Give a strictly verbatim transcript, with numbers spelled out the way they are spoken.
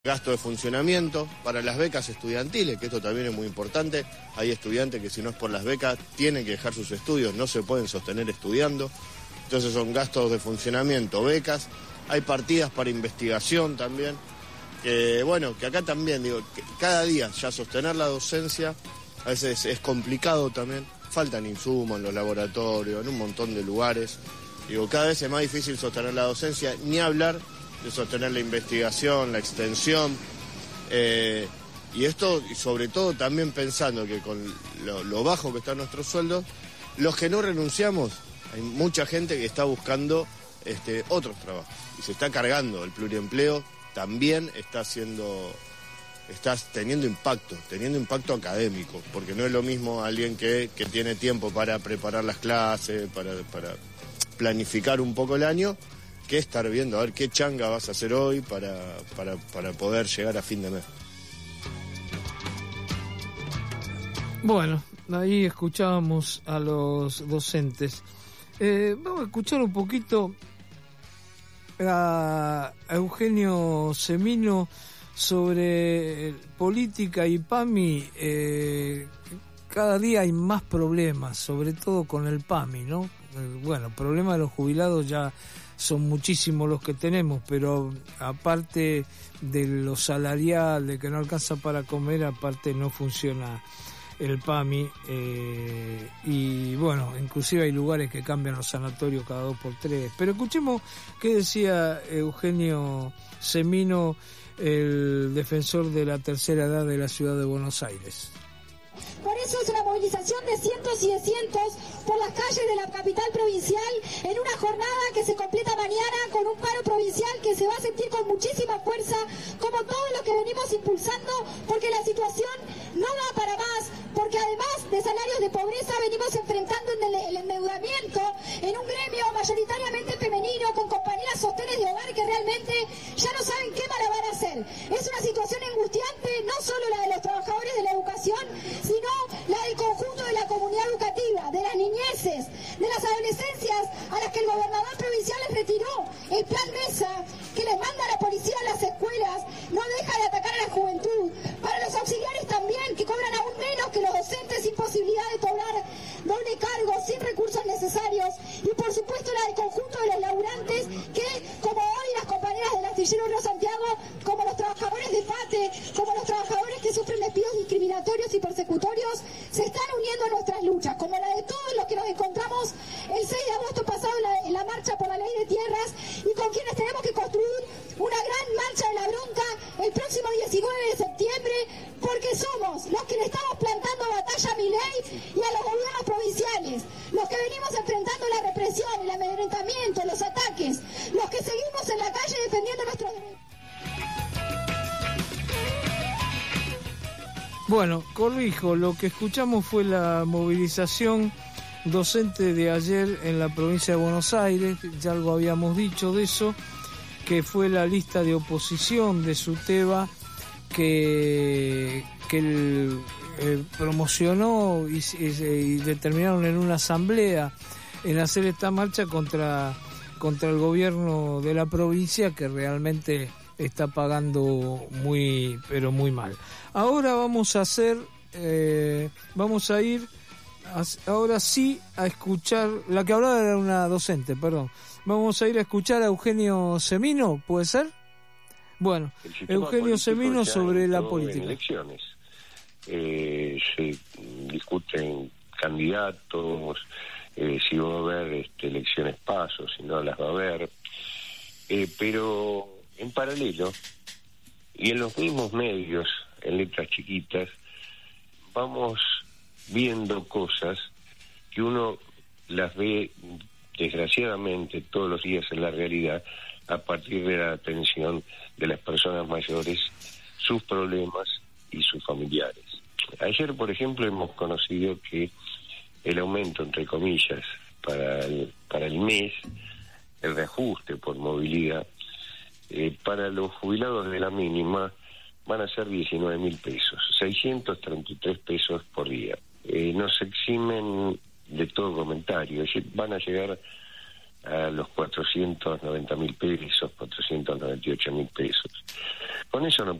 Gasto de funcionamiento para las becas estudiantiles, que esto también es muy importante. Hay estudiantes que si no es por las becas tienen que dejar sus estudios, no se pueden sostener estudiando. Entonces son gastos de funcionamiento, becas. Hay partidas para investigación también. Que bueno, que acá también, digo, que cada día ya sostener la docencia a veces es complicado también. Faltan insumos en los laboratorios, en un montón de lugares. Digo, cada vez es más difícil sostener la docencia, ni hablar de sostener la investigación, la extensión, eh, y esto, y sobre todo también pensando que con lo, lo bajo que están nuestros sueldos, los que no renunciamos, hay mucha gente que está buscando este, otros trabajos, y se está cargando el pluriempleo, también está haciendo, está teniendo impacto, teniendo impacto académico, porque no es lo mismo alguien que, que tiene tiempo para preparar las clases, para, para planificar un poco el año, que estar viendo a ver qué changa vas a hacer hoy para, para, para poder llegar a fin de mes. Bueno, ahí escuchábamos a los docentes. Eh, vamos a escuchar un poquito a Eugenio Semino sobre política y PAMI. Eh, cada día hay más problemas, sobre todo con el PAMI, ¿no? Eh, bueno, problemas de los jubilados ya son muchísimos los que tenemos, pero aparte de lo salarial, de que no alcanza para comer, aparte no funciona el PAMI, eh, y bueno, inclusive hay lugares que cambian los sanatorios cada dos por tres. Pero escuchemos qué decía Eugenio Semino, el defensor de la tercera edad de la ciudad de Buenos Aires. Por eso es una movilización de cientos y de cientos por las calles de la capital provincial en una jornada que se completa mañana con un paro provincial que se va a sentir con muchísima fuerza, como todo lo que venimos impulsando, porque la situación no da para más, porque además de salarios de pobreza venimos enfrentando el endeudamiento en un gremio mayoritariamente femenino, con compañeras sostenes de hogar que realmente ya no saben qué malabar hacer. Es una situación angustiante, no solo la de los trabajadores de la educación, sino la del conjunto de la comunidad educativa, de las niñeces, de las adolescencias a las que el gobernador provincial les retiró el plan Mesa, que les manda a la policía a las escuelas, no deja de atacar a la juventud. Para los auxiliares también, que cobran aún menos que los docentes, sin posibilidad de cobrar doble cargo, sin recursos necesarios. Y por supuesto la del conjunto de los laburantes, que como hoy las compañeras del astillero Río Santiago, como los trabajadores de FATE, como los trabajadores que sufren despidos discriminatorios y persecutorios, se están uniendo a nuestras luchas, como la de todos los que nos encontramos el seis de agosto pasado en la, en la marcha por la ley de tierras, y con quienes tenemos que construir una gran marcha de la bronca el próximo diecinueve de septiembre, porque somos los que le estamos plantando batalla a Milei y a los gobiernos provinciales, los que venimos enfrentando la represión, el amedrentamiento, los ataques, los que seguimos en la calle defendiendo nuestros derechos. Bueno, corrijo, lo que escuchamos fue la movilización docente de ayer en la provincia de Buenos Aires, ya algo habíamos dicho de eso, que fue la lista de oposición de SUTEBA que, que el, eh, promocionó y, y, y determinaron en una asamblea en hacer esta marcha contra, contra el gobierno de la provincia, que realmente está pagando muy, pero muy mal. Ahora vamos a hacer, eh, vamos a ir, a, ahora sí a escuchar, la que hablaba era una docente, perdón, vamos a ir a escuchar a Eugenio Semino, ¿puede ser? Bueno, Eugenio Semino sobre la política. En elecciones, eh, se discuten candidatos, eh, si va a haber este, elecciones pasos, si no las va a haber, eh, pero en paralelo, y en los mismos medios, en letras chiquitas, vamos viendo cosas que uno las ve desgraciadamente todos los días en la realidad, a partir de la atención de las personas mayores, sus problemas y sus familiares. Ayer, por ejemplo, hemos conocido que el aumento, entre comillas, para el, para el mes, el reajuste por movilidad, eh, para los jubilados de la mínima van a ser diecinueve mil pesos, seiscientos treinta y tres pesos por día. Eh, nos eximen de todo comentario, es decir, van a llegar a los cuatrocientos noventa mil pesos, cuatrocientos noventa y ocho mil pesos. Con eso no